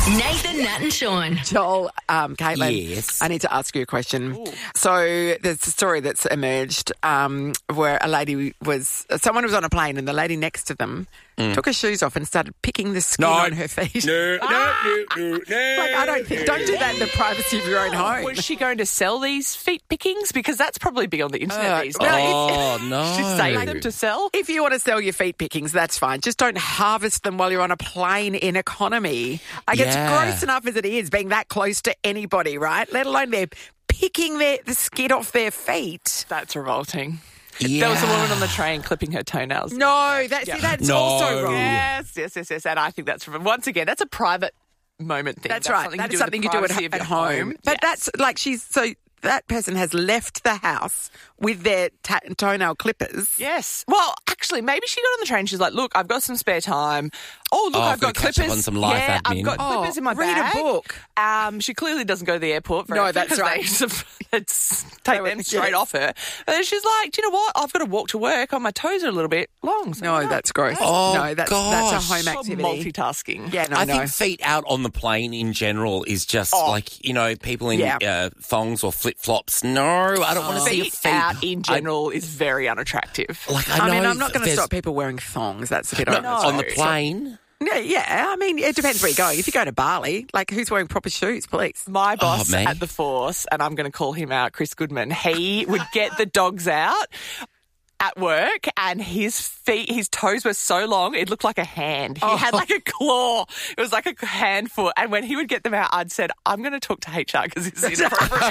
Nathan, Nat and Sean. Joel, Caitlin, Yes. I need to ask you a question. Ooh. So there's a story that's emerged where someone was on a plane and the lady next to them took her shoes off and started picking the skin on her feet. No. Don't do that in the privacy of your own home. Was she going to sell these feet pickings? Because that's probably big on the internet these days. No. She saved them to sell. If you want to sell your feet pickings, that's fine. Just don't harvest them while you're on a plane in economy. It's gross enough as it is being that close to anybody, right? Let alone they're picking the skin off their feet. That's revolting. Yeah. There was a woman on the train clipping her toenails. No, that's also wrong. Yes. And I think that's, once again, that's a private moment thing. That's right. That's something you do at home. But that's like that person has left the house with their toenail clippers. Yes. Well, actually, maybe she got on the train. She's like, look, I've got some spare time. Oh, look, I've got catch clippers. up on some life admin. I've got clippers in my bag. Read a book. She clearly doesn't go to the airport very No, often that's right. They take them straight off her. And then she's like, do you know what? I've got to walk to work. My toes are a little bit long. So No, that's gross. Oh, no, that's a home activity. Multitasking. Yeah, I think feet out on the plane in general is just people in thongs or flip-flops. No, I don't want to see your feet. Out in general is very unattractive. I'm not going to stop people wearing thongs. That's a bit on the plane. Yeah, it depends where you're going. If you go to Bali, who's wearing proper shoes, please? My boss at the Force, and I'm going to call him out, Chris Goodman, he would get the dogs out at work and his toes were so long, it looked like a hand. He had like a claw. It was like a hand foot. And when he would get them out, I'd said, I'm going to talk to HR because this is inappropriate.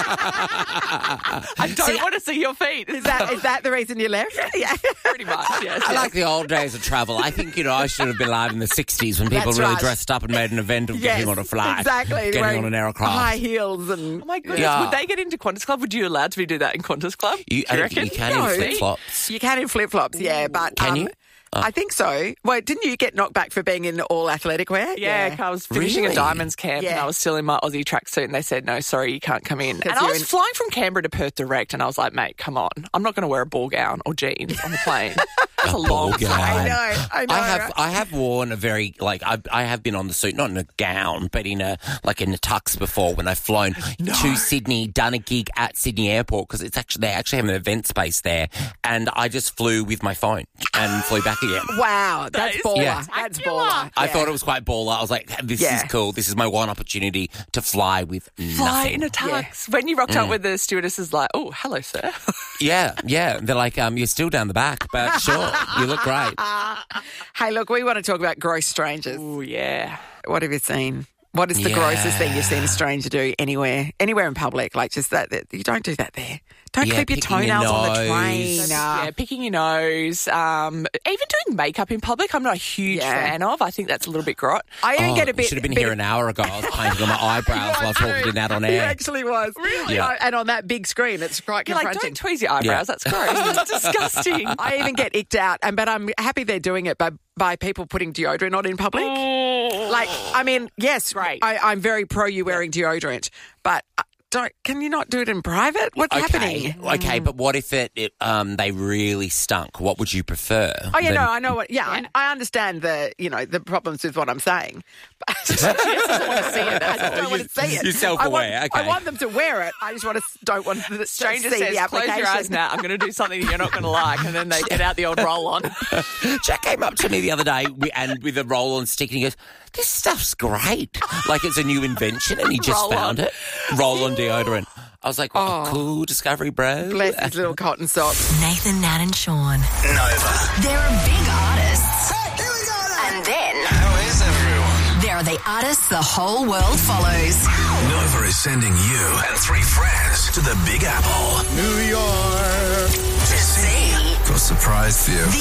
I don't want to see your feet. Is that the reason you left? Yeah. Pretty much, yes. I like the old days of travel. I think, I should have been alive in the 60s when people really dressed up and made an event of getting on a flight. Exactly. Getting on an aircraft. High heels and... Oh, my goodness. Would they get into Qantas Club? Would you allowed to do that in Qantas Club? I don't think you can in flip-flops. You can in flip-flops, yeah, but... Can you? I think so. Well, didn't you get knocked back for being in all athletic wear? Yeah, I was finishing a Diamonds camp and I was still in my Aussie tracksuit and they said, no, sorry, you can't come in. And I was flying from Canberra to Perth direct and I was like, mate, come on. I'm not going to wear a ball gown or jeans on the plane. That's a long gown. I know. I have worn a very, I have been on the suit, not in a gown, but in a tux before when I've flown to Sydney, done a gig at Sydney Airport because they actually have an event space there and I just flew with my phone and flew back again. Wow, that's baller. Yeah. That's baller. I thought it was quite baller. I was like, this is cool. This is my one opportunity to fly with nothing. Fly in a tux. Yeah. When you rocked up with the stewardesses like, oh, hello, sir. Yeah. They're like, you're still down the back, but sure, you look great. Hey, look, we want to talk about gross strangers. Oh, yeah. What have you seen? What is the grossest thing you've seen a stranger do anywhere in public? Just that you don't do that there. Don't clip your toenails on the train. Yeah, picking your nose. Even doing makeup in public, I'm not a huge fan of. I think that's a little bit grot. I even get a bit... You should have been here an hour ago. I was painting on my eyebrows while talking to Nat on air. He actually was. Really? Yeah. And on that big screen, it's quite confronting. Don't tweeze your eyebrows. That's gross. That's disgusting. I even get icked out. But I'm happy they're doing it by people putting deodorant on in public. Yes, great. I'm very pro you wearing deodorant, but can you not do it in private? What's happening? Okay, but what if they really stunk? What would you prefer? Oh, I know what. Yeah, I understand the problems with what I'm saying. But I just don't want to see it. I just don't want to see it. You're self-aware. I want them to wear it. I just don't want the stranger to see the application. Close your eyes now. I'm going to do something that you're not going to like, and then they get out the old roll-on. Jack came up to me the other day with a roll-on stick, and he goes, "This stuff's great. Like it's a new invention," and he just found it. Roll-on deodorant. I was like, cool discovery, bro. Bless his little cotton socks. Nathan, Nat and Sean. Nova. There are big artists. Hey, here we go now. And then... How is everyone? There are the artists the whole world follows. Nova is sending you and 3 friends to the Big Apple, New York, To see for a surprise view.